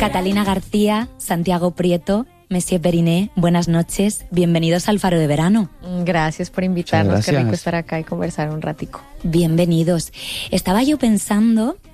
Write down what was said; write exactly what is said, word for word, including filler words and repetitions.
Catalina García, Santiago Prieto, Monsieur Periné, buenas noches, bienvenidos al Faro de Verano. Gracias por invitarnos, qué rico estar acá y conversar un ratico. Bienvenidos. Estaba yo pensando